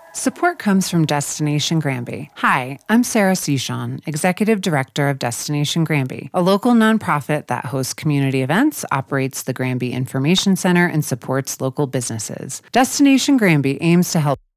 Support comes from Destination Granby. Hi, I'm Sarah Seashon, Executive Director of Destination Granby, a local nonprofit that hosts community events, operates the Granby Information Center, and supports local businesses. Destination Granby aims to help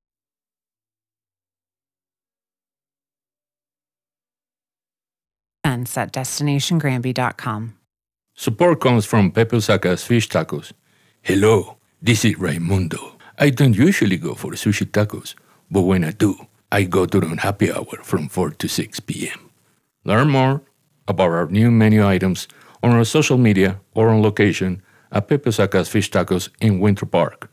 events at destinationgranby.com. Support comes from Pepe Osaka's Fish Tacos. Hello, this is Raimundo. I don't usually go for sushi tacos, but when I do, I go during happy hour from 4 to 6 p.m. Learn more about our new menu items on our social media or on location at Pepe Osaka's Fish Tacos in Winter Park.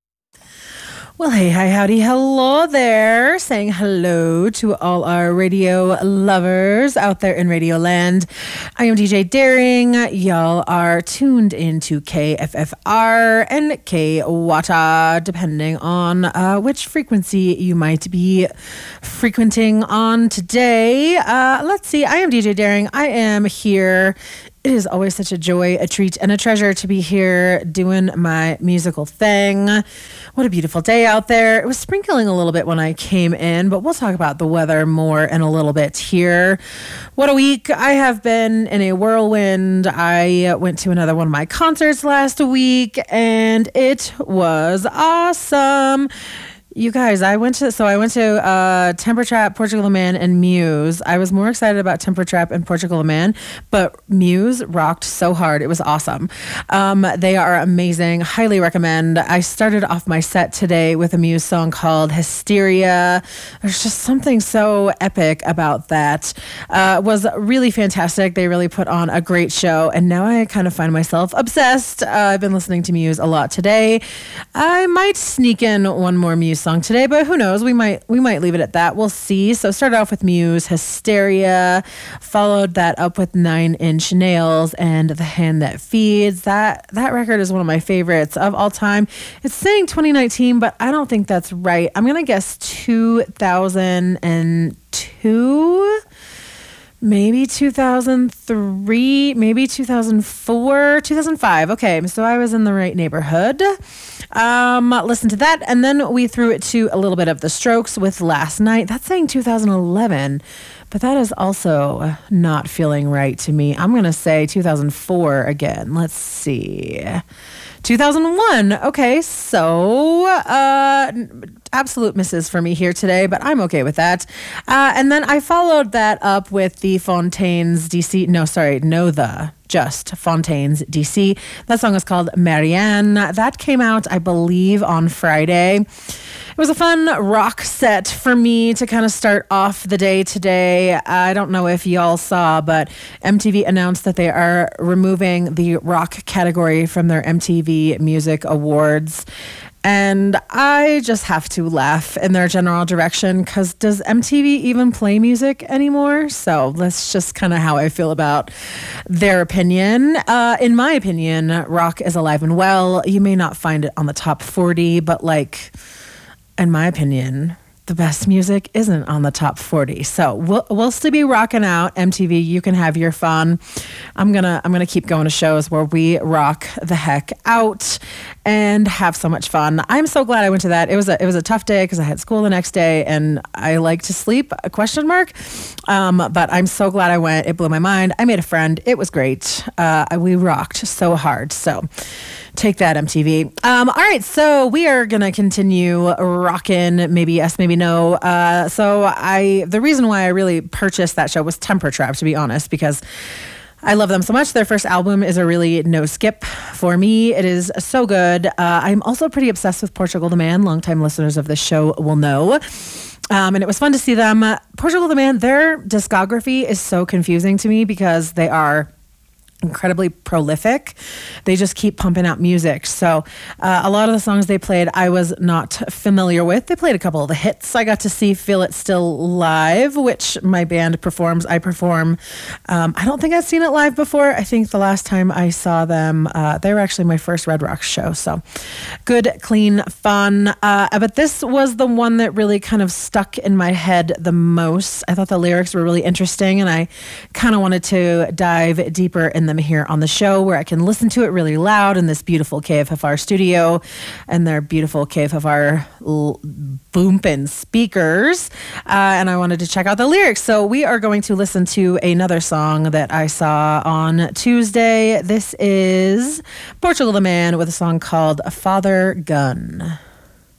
Well, hey, hi, howdy, hello there. Saying hello to all our radio lovers out there in Radio Land. I am DJ Daring. Y'all are tuned into KFFR and KWATA, depending on which frequency you might be frequenting on today. Let's see. I am DJ Daring. I am here. It is always such a joy, a treat, and a treasure to be here doing my musical thing. What a beautiful day out there. It was sprinkling a little bit when I came in, but we'll talk about the weather more in a little bit here. What a week. I have been in a whirlwind. I went to another one of my concerts last week, and it was awesome. You guys, I went to Temper Trap, Portugal the Man, and Muse. I was more excited about Temper Trap and Portugal the Man, but Muse rocked so hard. It was awesome. They are amazing. Highly recommend. I started off my set today with a Muse song called Hysteria. There's just something so epic about that. It was really fantastic. They really put on a great show, and now I kind of find myself obsessed. I've been listening to Muse a lot today. I might sneak in one more Muse song today, but who knows? We might leave it at that. We'll see. So started off with Muse, Hysteria, followed that up with 9 Inch Nails and The Hand That Feeds. That record is one of my favorites of all time. It's saying 2019, but I don't think that's right. I'm gonna guess 2002. Maybe 2003, maybe 2004, 2005. Okay, so I was in the right neighborhood. Listen to that. And then we threw it to a little bit of The Strokes with Last Night. That's saying 2011, but that is also not feeling right to me. I'm going to say 2004 again. Let's see. 2001. Okay, so absolute misses for me here today, but I'm okay with that. And then I followed that up with the Fontaines DC. Just Fontaines DC. That song is called Marianne. That came out, I believe, on Friday. It was a fun rock set for me to kind of start off the day today. I don't know if y'all saw, but MTV announced that they are removing the rock category from their MTV Music Awards. And I just have to laugh in their general direction, because does MTV even play music anymore? So that's just kind of how I feel about their opinion. In my opinion, rock is alive and well. You may not find it on the top 40, but in my opinion, the best music isn't on the top 40. So we'll still be rocking out. MTV, you can have your fun. I'm gonna keep going to shows where we rock the heck out and have so much fun. I'm so glad I went to that. It was a tough day because I had school the next day and I like to sleep, ? But I'm so glad I went. It blew my mind. I made a friend. It was great. We rocked so hard. So take that, MTV. All right, so we are going to continue rocking, maybe yes, maybe no. The reason why I really purchased that show was Temper Trap, to be honest, because I love them so much. Their first album is a really no skip for me. It is so good. I'm also pretty obsessed with Portugal the Man. Longtime listeners of this show will know. And it was fun to see them. Portugal the Man, their discography is so confusing to me because they are incredibly prolific. They just keep pumping out music. So a lot of the songs they played, I was not familiar with. They played a couple of the hits. I got to see Feel It Still live, which my band performs. I perform. I don't think I've seen it live before. I think the last time I saw them, they were actually my first Red Rocks show. So good, clean, fun. But this was the one that really kind of stuck in my head the most. I thought the lyrics were really interesting and I kind of wanted to dive deeper in them here on the show where I can listen to it really loud in this beautiful KFFR studio and their beautiful KFFR booming speakers. And I wanted to check out the lyrics. So we are going to listen to another song that I saw on Tuesday. This is Portugal the Man with a song called Father Gun.